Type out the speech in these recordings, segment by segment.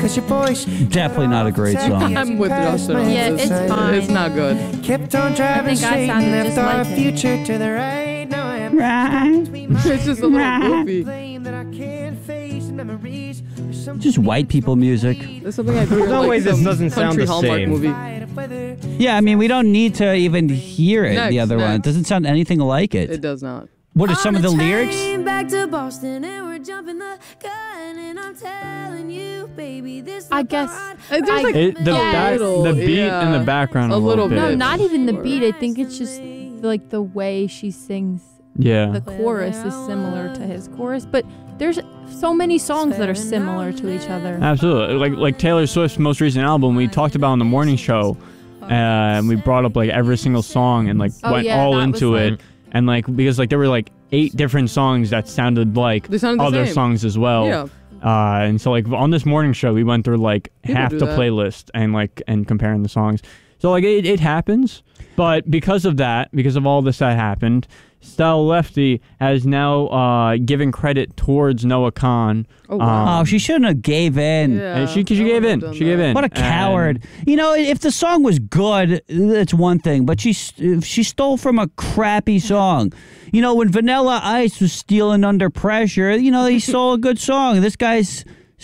'cause your voice Definitely not a great song. I'm with Justin. Yeah, it's fine. It's not good. kept on driving I straight sounded and just left our like it. future to the right. Now I am It's just a little goofy. flame that I can't face memories. Just white people music. That's something I do in no like way this some doesn't sound country the Hallmark same. movie. Yeah, I mean, we don't need to even hear it, the Next, other one. It next. doesn't sound anything like it. It does not. What are some of the lyrics? Back to Boston and we're jumping the gun and I'm telling you, baby, this I guess. There's like The beat in the background a little bit. No, not even the beat. I think it's just like the way she sings. Yeah. The chorus is similar to his chorus, but there's so many songs that are similar to each other. Absolutely. Like Taylor Swift's most recent album, we talked about on the morning show, and we brought up like every single song and like went all into it. And like, because like there were like 8 different songs that sounded like other songs as well. Yeah. And so like on this morning show, we went through like People half do the that. playlist and comparing the songs. So like it happens, but because of that, because of all this that happened, Style Lefty has now given credit towards Noah Khan. Oh, wow. Oh, she shouldn't have gave in. Yeah, And she gave in. She gave in. What a coward. You know, if the song was good, that's one thing, but she stole from a crappy song. You know, when Vanilla Ice was stealing Under Pressure, you know, he stole a good song. This guy's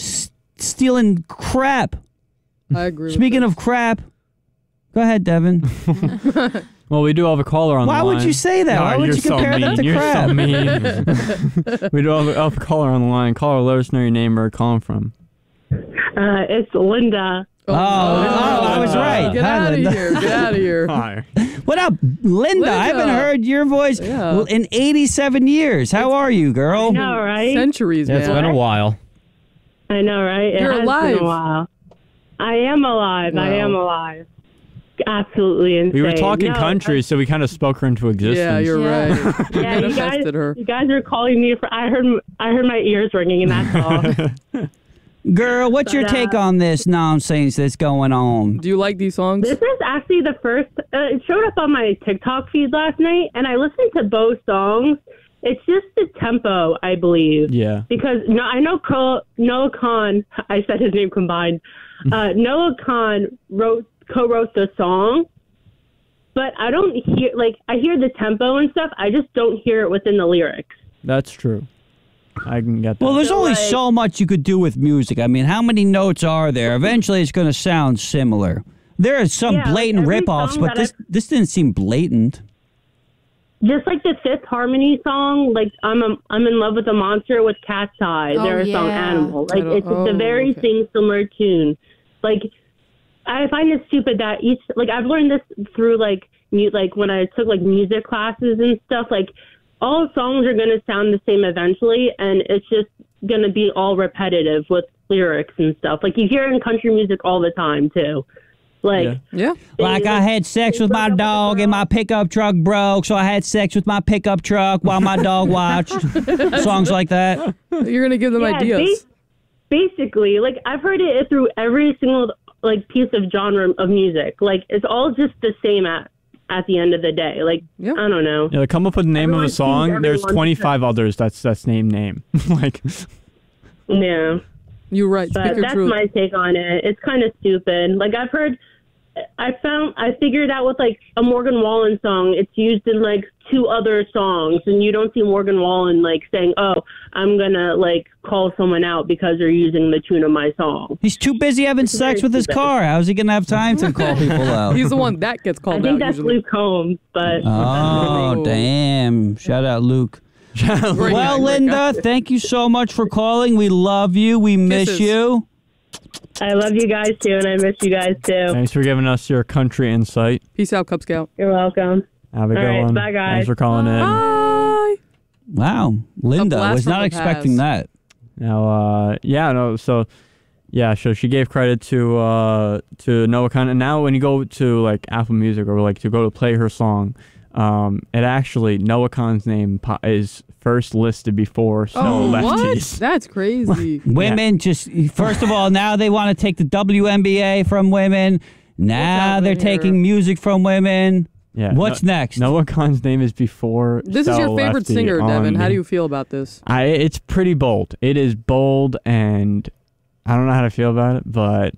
stealing crap. I agree. Speaking of crap, go ahead, Devin. Well, we do have a caller on the line. Why would you say that? Why would you're you compare that to you're crap? so mean. We do have a caller on the line. Caller, let us know your name or where you're calling from. It's Linda. I was right. Get Hi, out of Linda. here. Get out of here. Hi. What up, Linda? I haven't heard your voice in 87 years. How are you, girl? I know, right? Centuries, man. It's been a while. I know, right? You're it has alive. Been a while. I am alive. Wow. I am alive. Absolutely insane. We were talking No, country, so we kind of spoke her into existence. Yeah, you're right. Yeah, you guys, Manifested her. you guys are calling me for. I heard my ears ringing, and that's all. Girl, what's your take on this nonsense that's going on? Do you like these songs? This is actually the first. It showed up on my TikTok feed last night, and I listened to both songs. It's just the tempo, I believe. Yeah. Because I know Noah Khan. I said his name combined. Noah Khan co-wrote the song, but I don't hear I hear the tempo and stuff. I just don't hear it within the lyrics. That's true. I can get that. Well, there's only so much you could do with music. I mean, how many notes are there? Eventually, it's going to sound similar. There are some blatant every ripoffs, song but that this didn't seem blatant. Just like the Fifth Harmony song, like I'm in love with a monster with Cat's Eye. Oh, Their song yeah. Animal. Like it's a very similar tune. Like I find it stupid that I've learned this through when I took music classes and stuff. Like all songs are gonna sound the same eventually, and it's just gonna be all repetitive with lyrics and stuff. Like you hear it in country music all the time too. Yeah. Like I had sex with my dog and my pickup truck broke, so I had sex with my pickup truck while my dog watched. Songs like that. You're gonna give them ideas. Basically, I've heard it through every single piece of genre of music. It's all just the same at the end of the day. I don't know. Yeah, come up with the name of a song. There's everyone 25 others that's name. Yeah. You're right. But Speak your that's truth. my take on it. It's kind of stupid. I figured out with a Morgan Wallen song, it's used in 2 other songs, and you don't see Morgan Wallen saying, "Oh, I'm gonna call someone out because they're using the tune of my song." He's too busy having sex with his car. How's he gonna have time to call people out? He's the one that gets called I think out that's usually. Luke Combs, but Oh, damn. Shout out, Luke. Well, Linda, thank you so much for calling. We love you. We miss Kisses. you. I love you guys too, and I miss you guys too. Thanks for giving us your country insight. Peace out, Cub Scout. You're welcome. Have a All good right, one. bye, guys. Thanks for calling in. Bye. Wow. Linda, blast was from not the expecting that. Now, so she gave credit to Noah Khan, and now when you go to Apple Music or to go to play her song, it actually Noah Khan's name is first listed before Snow What? Lefties. That's crazy. Women just, first of all, now they want to take the WNBA from women. Now they're taking music from women. Yeah. What's next? Noah Khan's name is before. This is Stella your favorite Lefty singer, on Devin. How the- do you feel about this? It's pretty bold. It is bold, and I don't know how to feel about it, but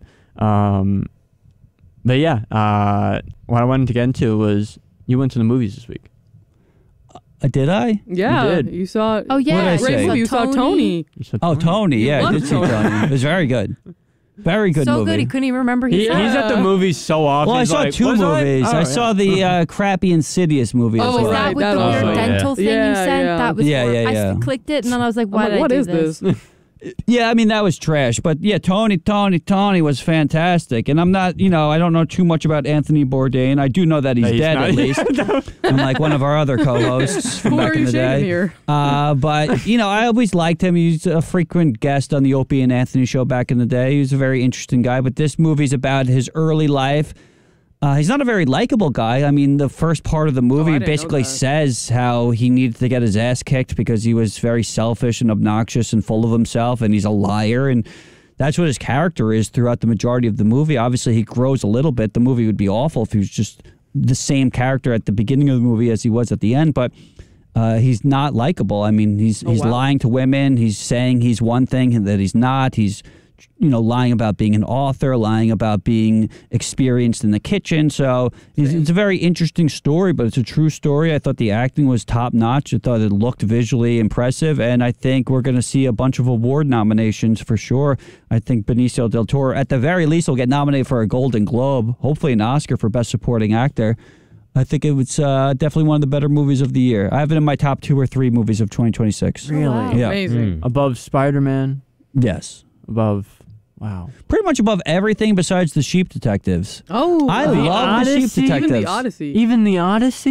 yeah. What I wanted to get into was you went to the movies this week. Did I? Yeah, did. you saw. Oh yeah, What did I Great say? movie. You saw Tony. You said Oh, Tony. Yeah, I love did see Tony. Tony. It was very good. Very good so movie. good he couldn't even remember He's his name. at the movies so often. Well, I He's saw like, two "What's on?" movies. Oh, I yeah. saw the crappy Insidious movie as Oh, Was well. right. that with that the also, weird yeah. dental thing you Yeah, sent? yeah. That was Yeah, horrible. yeah, yeah. I clicked it and then I was like, I'm why like, did what I do is this? Yeah, I mean, that was trash. But yeah, Tony was fantastic. And I'm not, I don't know too much about Anthony Bourdain. I do know that he's No, he's dead not. at least. Unlike one of our other co-hosts from Who back are in you the shaking day. here? But, I always liked him. He's a frequent guest on the Opie and Anthony show back in the day. He was a very interesting guy. But this movie's about his early life. He's not a very likable guy. I mean, the first part of the movie didn't know basically that. says how he needed to get his ass kicked because he was very selfish and obnoxious and full of himself, and he's a liar. And that's what his character is throughout the majority of the movie. Obviously, he grows a little bit. The movie would be awful if he was just the same character at the beginning of the movie as he was at the end. But he's not likable. I mean, he's wow. lying to women. He's saying he's one thing and that he's not. He's lying about being an author, lying about being experienced in the kitchen. So it's a very interesting story, but it's a true story. I thought the acting was top notch. I thought it looked visually impressive, and I think we're going to see a bunch of award nominations for sure. I think Benicio del Toro, at the very least, will get nominated for a Golden Globe, hopefully an Oscar for Best Supporting Actor. I think it was definitely one of the better movies of the year. I have it in my top 2 or 3 movies of 2026. Really? Wow. Yeah. Amazing. Above Spider-Man? Yes. Above... Wow. Pretty much above everything besides the Sheep Detectives. Oh, I wow. love the Sheep Odyssey? Detectives. Even the Odyssey. Even the Odyssey?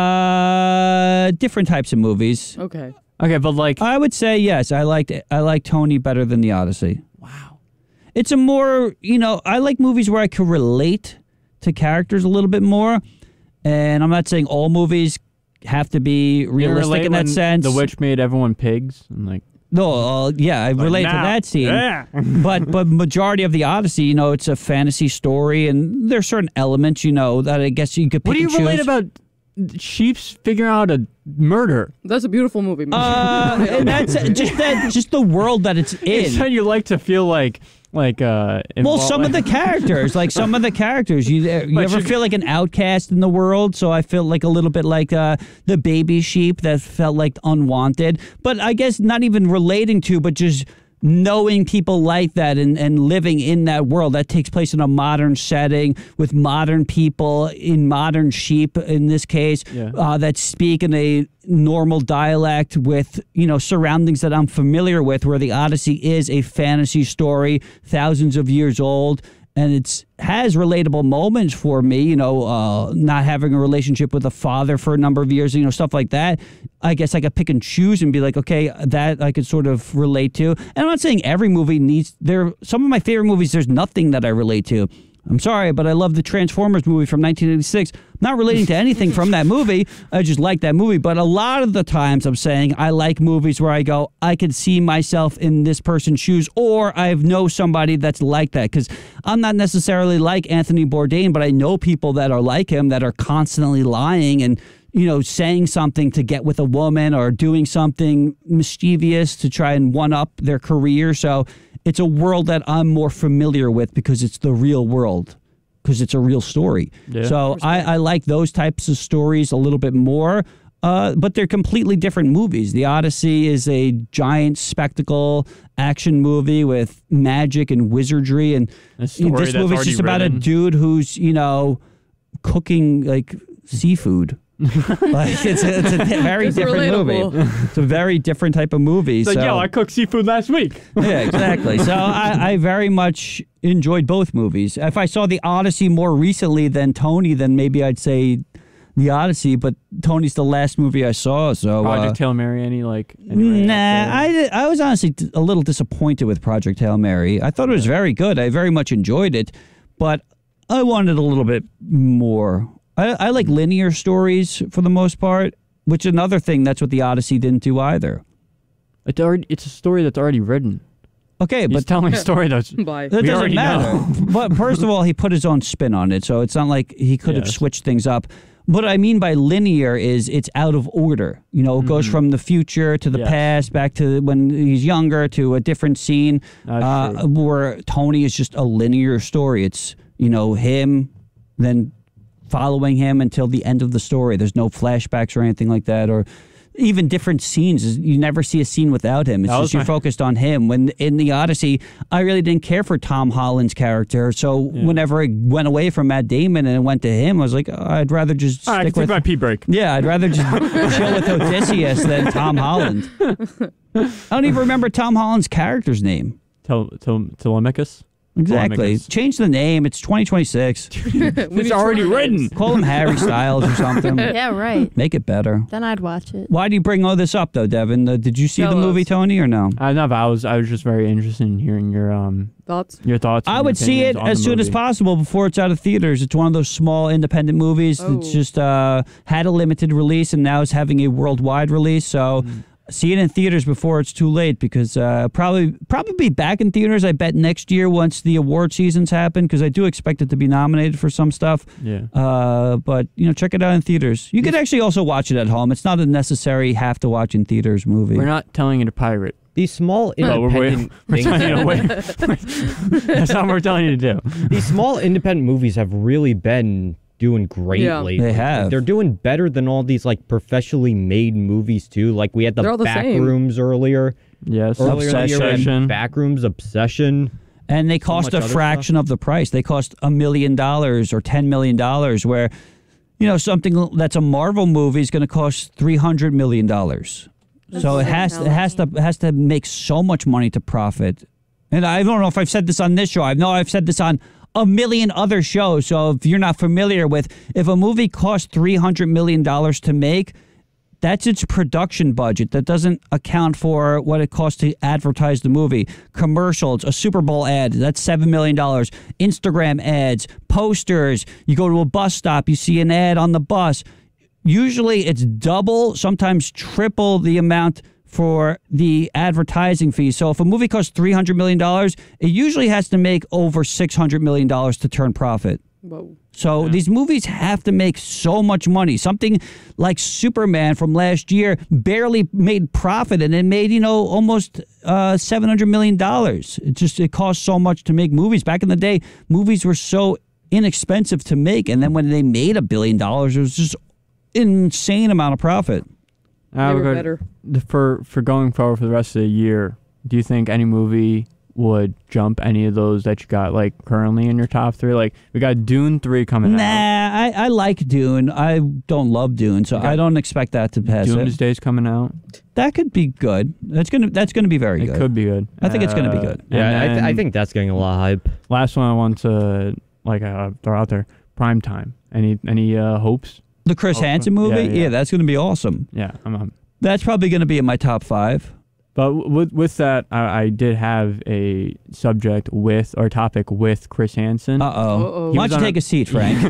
Different types of movies. Okay. Okay, but like... I would say yes. I like Tony better than the Odyssey. wow. It's a more, I like movies where I can relate to characters a little bit more. And I'm not saying all movies have to be realistic in that sense. The witch made everyone pigs? And like... No, yeah, I relate to now. that scene. Yeah. but majority of the Odyssey, it's a fantasy story, and there's certain elements, that I guess you could pick What do you and choose. relate about sheep's figuring out a murder? That's a beautiful movie. And that's just the world that it's It's how in. you like to feel like Well, some of the characters, you ever feel like an outcast in the world? So I feel like a little bit like the baby sheep that felt like unwanted. But I guess not even relating to, but just knowing people like that and living in that world that takes place in a modern setting with modern people in modern sheep in this case that speak in a normal dialect with surroundings that I'm familiar with, where the Odyssey is a fantasy story thousands of years old. And it has relatable moments for me, not having a relationship with a father for a number of years, stuff like that. I guess I could pick and choose and be like, okay, that I could sort of relate to. And I'm not saying every movie some of my favorite movies, there's nothing that I relate to. I'm sorry, but I love the Transformers movie from 1986. I'm not relating to anything from that movie. I just like that movie. But a lot of the times I'm saying I like movies where I go, I could see myself in this person's shoes, or I know somebody that's like that. Because I'm not necessarily like Anthony Bourdain, but I know people that are like him that are constantly lying and saying something to get with a woman or doing something mischievous to try and one-up their career. So it's a world that I'm more familiar with because it's the real world, because it's a real story. Yeah. So I like those types of stories a little bit more, but they're completely different movies. The Odyssey is a giant spectacle action movie with magic and wizardry, and this movie's just about a dude who's, cooking like seafood. Like it's a very It's different relatable. movie. It's a very different type of movie. It's like, so. yo, I cooked seafood last week. Yeah, exactly. So I very much enjoyed both movies. If I saw the Odyssey more recently than Tony, then maybe I'd say the Odyssey. But Tony's the last movie I saw. So Project Hail Mary, any nah, I was honestly a little disappointed with Project Hail Mary. I thought it was very good. I very much enjoyed it, but I wanted a little bit more. I like linear stories for the most part, which is another thing. That's what the Odyssey didn't do either. It's a story that's already written. Okay, He's but telling a story that's... Bye. that we doesn't already matter. know. But first of all, he put his own spin on it, so it's not like he could have Yes. switched things up. What I mean by linear is it's out of order. You know, it goes from the future to the Yes. past, back to when he's younger, to a different scene. That's true. Where Tony is just a linear story. It's, you know, him, then following him until the end of the story. There's no flashbacks or anything like that, or even different scenes. You never see a scene without him. It's That was just you're my- focused on him. When in the Odyssey, I really didn't care for Tom Holland's character. So whenever it went away from Matt Damon and it went to him, I was like, oh, I'd rather just All right, I can stick take with. my pee break. Yeah, I'd rather just chill with Odysseus than Tom Holland. I don't even remember Tom Holland's character's name. Telemachus? Exactly. Telemachus. Change the name. It's 2026. It's already written. Call him Harry Styles or something. Yeah, right. Make it better. Then I'd watch it. Why do you bring all this up, though, Devin? Did you see the Tell movie, us. Tony, or no? I know, but I was just very interested in hearing your Thoughts? thoughts. I and would see it opinions on as the soon as movie. possible before it's out of theaters. It's one of those small independent movies Oh. that's just had a limited release and now is having a worldwide release. So see it in theaters before it's too late, because probably be back in theaters, I bet, next year once the award seasons happen, because I do expect it to be nominated for some stuff. Yeah. But, you know, check it out in theaters. You could actually also watch it at home. It's not a necessary have to watch in theaters movie. We're not telling you to pirate. These small But we're independent telling you to things, wait. That's not what we're telling you to do. these small independent movies have really been doing great Yeah. lately. They have. They're doing better than all these like professionally made movies too. Like we had the They're all the same. Backrooms earlier. Yes. Earlier in the year, we had Obsession. Backrooms, Obsession. And they cost much a other fraction of the price. They cost $1 million or $10 million, where, you know, something that's a Marvel movie is going to cost $300 million. So it has to make so much money to profit. And I don't know if I've said this on this show. I know I've said this on a million other shows. So if you're not familiar with, if a movie costs $300 million to make, that's its production budget. That doesn't account for what it costs to advertise the movie. Commercials, a Super Bowl ad, that's $7 million. Instagram ads, posters. You go to a bus stop, you see an ad on the bus. Usually it's double, sometimes triple the amount for the advertising fee. So if a movie costs $300 million, it usually has to make over $600 million to turn profit. Whoa. So these movies have to make so much money. Something like Superman from last year barely made profit, and it made, you know, almost $700 million. It cost so much to make movies. Back in the day, movies were so inexpensive to make, and then when they made $1 billion, it was just insane amount of profit. They were better. For going forward for the rest of the year, do you think any movie would jump any of those that you got like currently in your top three? Like we got Dune 3 coming out. I like Dune. I don't love Dune, so I don't expect that to pass it. Doomsday's coming out. That could be good. That's gonna be very It good. could be good. I think it's gonna be good. Yeah, and I then think that's getting a lot of hype. last one I want to throw out there. Prime Time. Any hopes? The Chris Oh, Hansen movie? yeah. Yeah, that's going to be awesome. Yeah, I'm That's probably going to be in my top 5. But with that, I did have a topic with Chris Hansen. Uh-oh. Uh-oh. Why was don't you on take a seat, Frank?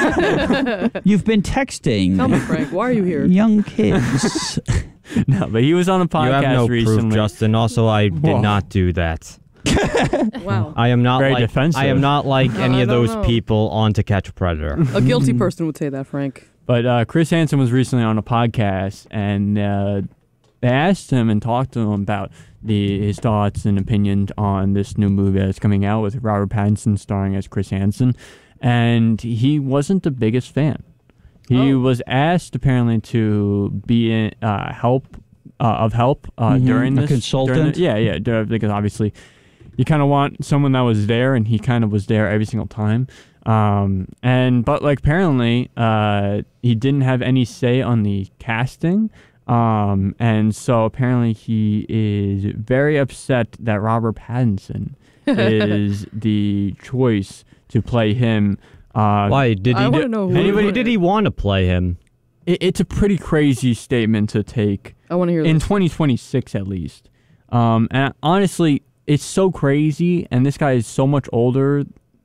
You've been texting Tell me, Frank, why are you here? young kids. No, but he was on a podcast You have no recently. proof, Justin. Also, I Whoa. did not do that. Wow. I am not Very like defensive. I am not like any I of don't those know. people on To Catch a Predator. A guilty person would say that, Frank. But Chris Hansen was recently on a podcast, and they asked him and talked to him about his thoughts and opinions on this new movie that's coming out with Robert Pattinson starring as Chris Hansen, and he wasn't the biggest fan. He was asked apparently to be in help during this. A consultant? Because obviously you kind of want someone that was there, and he kind of was there every single time. But like apparently he didn't have any say on the casting. And so apparently he is very upset that Robert Pattinson is the choice to play him. Why did I he? wanna know who- Anybody did he want to play him? It's a pretty crazy statement to take I want to hear in this. 2026 at least. And honestly, it's so crazy, and this guy is so much older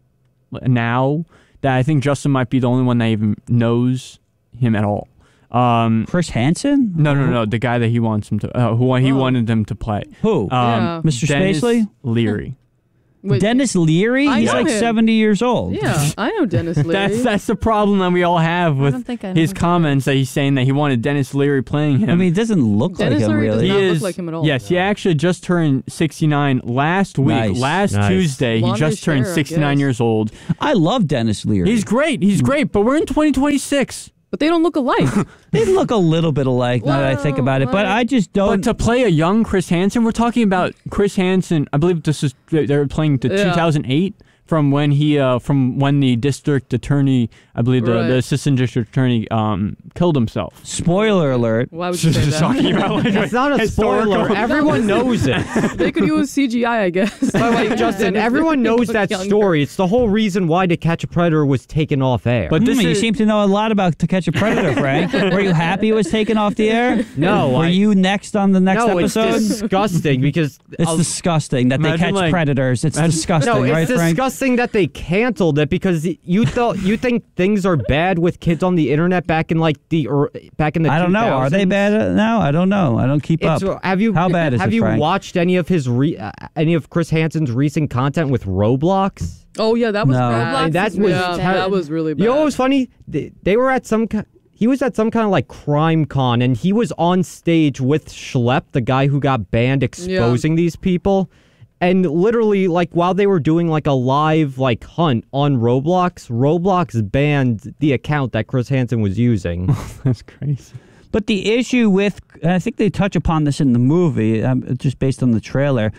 now that I think Justin might be the only one that even knows him at all. Chris Hansen? No, the guy that he wants him to, he wanted them to play. Who? Yeah. Mr. Dennis Spacely? Leary. Wait, Dennis Leary? I He's know like him. 70 years old. Yeah, I know Dennis Leary. That's the problem that we all have I don't with think I know his who that comments that he's saying that he wanted Dennis Leary playing him. I mean, it doesn't look Dennis like him Leary does really. not he look is like him at all. Yes, he actually just turned 69 last week. Nice. Last Nice. Tuesday, he Blonde just turned hair, I 69 guess. years old. I love Dennis Leary. He's great. He's great, but we're in 2026. But they don't look alike. They look a little bit alike now that I think about it, but I just But don't. to play a young Chris Hansen, we're talking about Chris Hansen. I believe this is they're playing to Yeah. 2008 from when the district attorney, I believe Right. the assistant district attorney, killed himself. Spoiler alert. Why would you say Just that? talking about like It's not a historical- spoiler. Everyone knows it. They could use CGI, I guess. By the way, Justin, everyone knows that story. It's the whole reason why To Catch a Predator was taken off air. But this You is seem to know a lot about To Catch a Predator, Frank. Were you happy it was taken off the air? No, Were you next on the next no, episode? it's disgusting because It's disgusting that they Imagine, catch like- predators. It's disgusting, no, right, it's Frank? disgusting that they canceled it because you think things are bad with kids on the internet back in like back in the I don't know. Are they 2000s? bad now? I don't know. I don't keep up. Have you How bad is have it, you Frank? watched any of his any of Chris Hansen's recent content with Roblox? Oh yeah, that was No. bad. Roblox that is was really Yeah, bad. that was really bad. You know what was funny? They were at he was at some kind of like crime con, and he was on stage with Schlepp, the guy who got banned, exposing these people. And literally, like, while they were doing like a live like hunt on Roblox banned the account that Chris Hansen was using. that's crazy. But the issue with, and I think they touch upon this in the movie, just based on the trailer,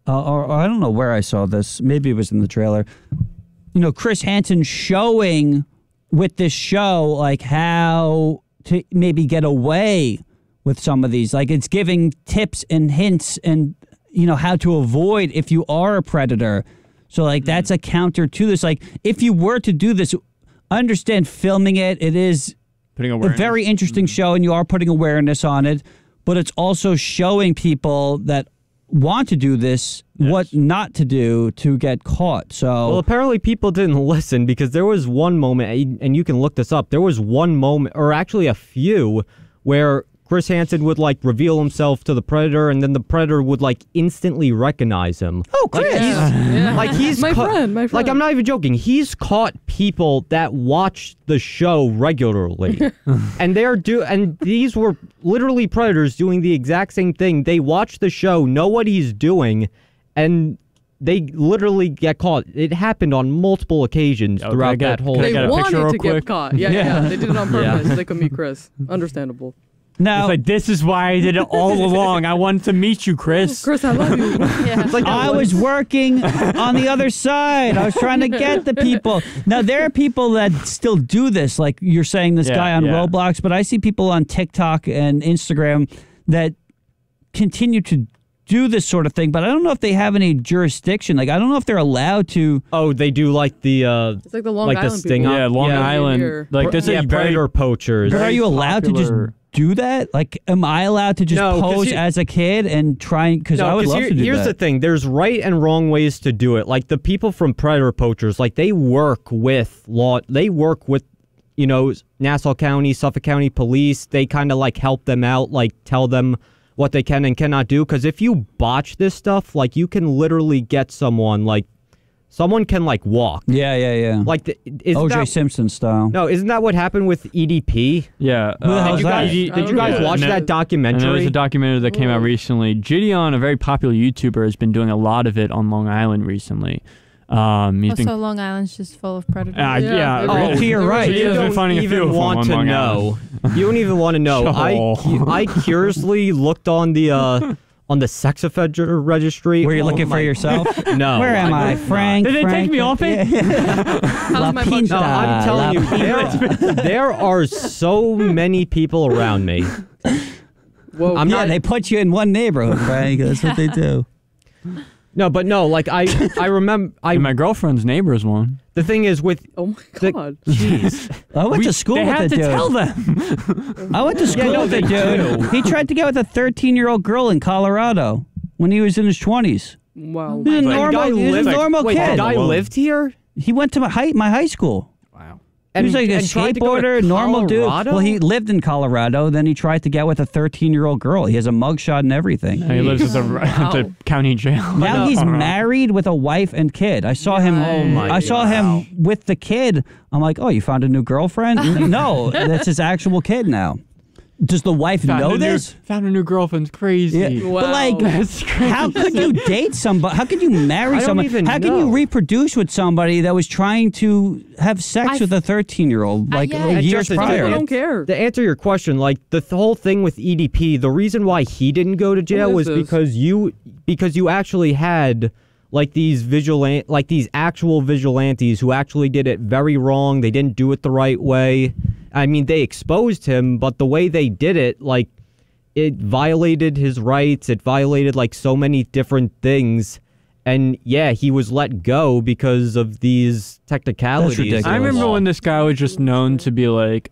or I don't know where I saw this. Maybe it was in the trailer. You know, Chris Hansen showing with this show, like, how to maybe get away with some of these. Like, it's giving tips and hints and, you know, how to avoid if you are a predator. So, like, that's a counter to this. Like, if you were to do this, understand filming it is Putting a awareness. very interesting show, and you are putting awareness on it, but it's also showing people that want to do this what not to do to get caught. So Well, apparently people didn't listen because there was one moment, and you can look this up, there was one moment, or actually a few, where Chris Hansen would, like, reveal himself to the Predator, and then the Predator would, like, instantly recognize him. oh, Chris. Yeah. Like, he's my friend. Like, I'm not even joking. He's caught people that watch the show regularly. And and these were literally predators doing the exact same thing. They watch the show, know what he's doing, and they literally get caught. It happened on multiple occasions Okay, throughout I got- that whole can I They get a wanted picture to real get quick? caught. Yeah. They did it on purpose. So they could meet Chris. Understandable. Now, It's like, this is why I did it all along. I wanted to meet you, Chris. Chris, I love you. Yeah. I was working on the other side. I was trying to get the people. Now, there are people that still do this, like you're saying, this Yeah, guy on yeah. Roblox, but I see people on TikTok and Instagram that continue to do this sort of thing, but I don't know if they have any jurisdiction. Like, I don't know if they're allowed to. Oh, they do, like, the It's like the Long Like the Island sting people. up. Yeah, Long Yeah. Island. Here. Like, this yeah, is very predator poachers. But are you allowed to popular. just do that? Like, am I allowed to just No, 'cause pose you- as a kid and try? Because I would 'cause love to do here's that. the thing. There's right and wrong ways to do it. Like, the people from Predator Poachers, like, they work with you know, Nassau County, Suffolk County police. They kind of, like, help them out, like, tell them what they can and cannot do. Because if you botch this stuff, like, you can literally get someone can, like, walk. Yeah. Like, isn't O.J. that, Simpson style. no, isn't that what happened with EDP? Yeah. Who the hell is that? Did you guys Yeah. watch And that And documentary? there was a documentary that came out recently. Gideon, a very popular YouTuber, has been doing a lot of it on Long Island recently. He's Also, been. Long Island's just full of predators. Yeah. Oh, to your right. He has been finding a few even of them want on to Long know. You don't even want to know. Joel. I curiously looked on the sex offender registry. Were you looking for my- yourself? No. Where am I, was not. Frank? Did they take Frank? me off it? How's my Pinta. No, I'm telling you, there are so many people around me. Whoa. I'm Yeah, not. they put you in one neighborhood, Frank. That's what they do. No, but no. Like I remember. And my girlfriend's neighbor is one. The thing is with. Oh my The- god. Jeez. I went to school They with have the to dude. tell them. I went to school no, with the they dude. do. He tried to get with a 13-year-old girl in Colorado when he was in his 20s. Wow. He was a The guy normal, he was a lived- normal Wait, kid. the guy lived here. He went to my high school. Wow. He was like a and tried to go to skateboarder, normal dude. Colorado? Well, he lived in Colorado. Then he tried to get with a 13-year-old girl. He has a mugshot and everything. He lives at the county jail. Now he's married with a wife and kid. I saw him. I saw him with the kid. I'm like, oh, you found a new girlfriend? No, that's his actual kid now. Does the wife know this? Found a new girlfriend's crazy. Yeah. Wow. But like, That's crazy. how could you date somebody? How could you marry I don't somebody? even How can you know. reproduce with somebody that was trying to have sex with a 13-year-old like yeah. And years Justin, prior? I don't care. To answer your question, like the whole thing with EDP, the reason why he didn't go to jail What is was this? because you actually had like these actual vigilantes who actually did it very wrong. They didn't do it the right way. I mean, they exposed him, but the way they did it, like, it violated his rights. It violated like so many different things. And yeah, he was let go because of these technicalities. ridiculous. I remember when this guy was just known to be like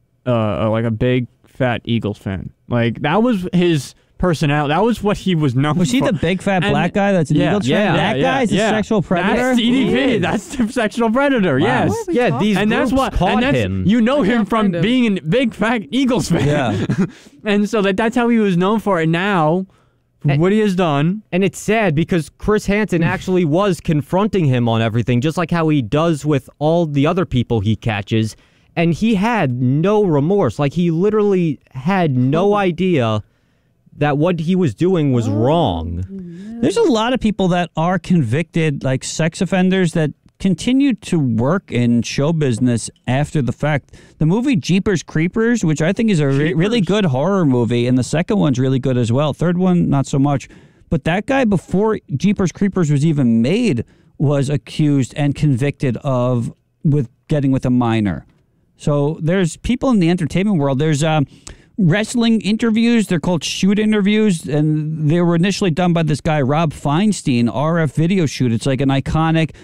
a big fat Eagles fan. Like that was his personality. That was what he was known Was he for. the big fat And- black guy that's an Eagles fan? That guy's a sexual predator? That's EDP. That's the sexual predator. Wow. Yes. What are we Yeah, talking these And that's groups what caught and that's, him. You know him can't from find him. being a big fat Eagles fan. Yeah. And so that's how he was known for. And now, what he has done. And it's sad because Chris Hansen actually was confronting him on everything, just like how he does with all the other people he catches. And he had no remorse. Like, he literally had no idea that what he was doing was wrong. There's a lot of people that are convicted, like sex offenders, that continue to work in show business after the fact. The movie Jeepers Creepers, which I think is a really good horror movie, and the second one's really good as well. Third one, not so much. But that guy, before Jeepers Creepers was even made, was accused and convicted of getting with a minor. So there's people in the entertainment world. There's wrestling interviews. They're called shoot interviews, and they were initially done by this guy Rob Feinstein, RF Video Shoot. It's like an iconic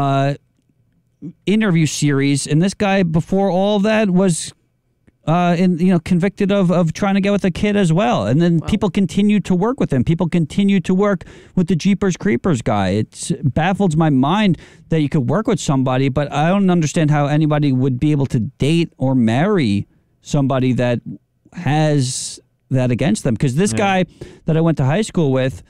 interview series, and this guy before all that was convicted of trying to get with a kid as well. And then people continued to work with him. People continued to work with the Jeepers Creepers guy. It baffles my mind that you could work with somebody, but I don't understand how anybody would be able to date or marry somebody that has that against them. Because this guy that I went to high school with,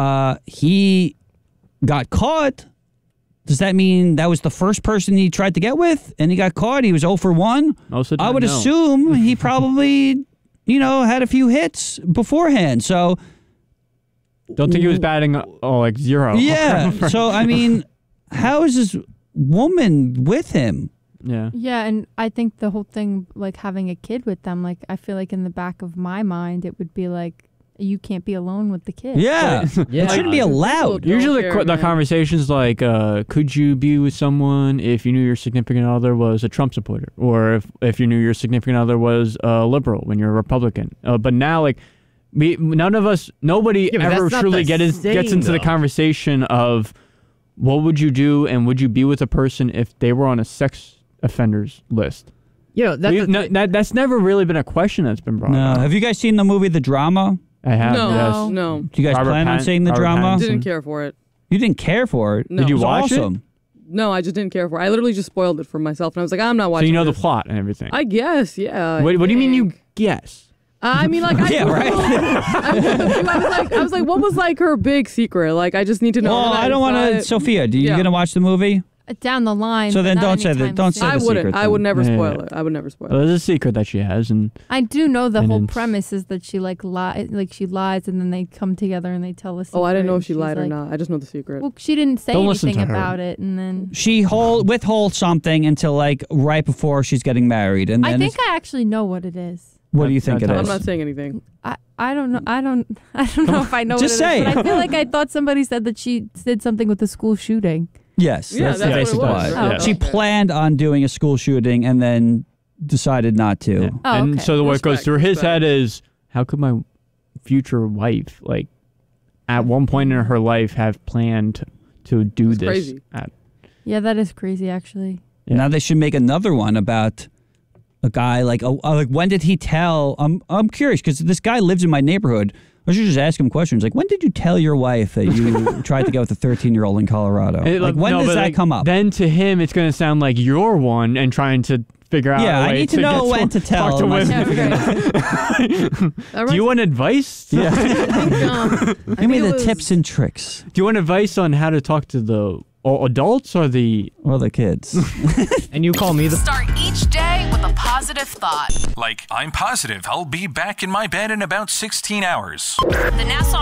he got caught. Does that mean that was the first person he tried to get with and he got caught? He was 0 for 1? Most of the I time, would no. assume he probably, had a few hits beforehand. So, Don't think he was batting like 0. yeah. So, I mean, how is this woman with him? Yeah. Yeah, and I think the whole thing, like having a kid with them, like I feel like in the back of my mind, it would be like, you can't be alone with the kid. Yeah. It shouldn't be allowed. Don't Usually care, the man. conversation's like, could you be with someone if you knew your significant other was a Trump supporter? Or if you knew your significant other was a liberal when you're a Republican? But now, like, nobody Yeah, but ever that's not truly the gets same, into the though. conversation of what would you do and would you be with a person if they were on a sex offenders list? That's never really been a question that's been brought No. up. Have you guys seen the movie The Drama? I have, No, yes. no. Do you guys Robert plan on Pattinson- seeing The Robert Drama? Pattinson. Didn't care for it. You didn't care for it. No. Did you It was watch it? awesome. No, I just didn't care for it. I literally just spoiled it for myself, and I was like, I'm not So watching you know the this. plot and everything. I guess, yeah. What do you mean you think. guess? I mean, like, I Yeah, right. I was like, what was like her big secret? Like, I just need to know. Well, And I don't want to. decided- Sophia, you Yeah. going to watch the movie? Down the line. So but then not don't say that- anytime don't soon. say I the wouldn't. secret, I then. would never Yeah, spoil yeah. it. I would never spoil Well, it. there's a secret that she has, and I do know the And whole it's- premise is that she she lies and then they come together and they tell us. Oh, I didn't know if she lied or not. I just know the secret. Well, she didn't say Don't listen anything to her. about it, and then She withholds something until like right before she's getting married, and then I think it's- I actually know what it is. what do you think it That's I'm is? not saying anything. I don't know. I don't know if I know. Just what it is, say but it. I feel like I thought somebody said that she did something with the school shooting. Yes, Yeah, that's the that's what it basic was, plot. right? Yeah. She Okay. planned on doing a school shooting and then decided not to. yeah. Oh, and okay. so what goes Respect, through his respect. head is, how could my future wife, like, at one point in her life, have planned to do It's this? crazy. Yeah, that is crazy, actually. Yeah. Now they should make another one about a guy like when did he tell? I'm curious because this guy lives in my neighborhood. I should just ask him questions like, when did you tell your wife that you tried to get with a 13-year-old in Colorado? Like, when does that come up? Then to him, it's going to sound like you're one and trying to figure out. Yeah, a way I need to know when to tell. talk to my women. Do you want advice? Yeah. Give me the was- tips and tricks. Do you want advice on how to talk to the adults or the kids? And you call me the Start each day with a positive thought. Like, I'm positive I'll be back in my bed in about 16 hours. The Nassau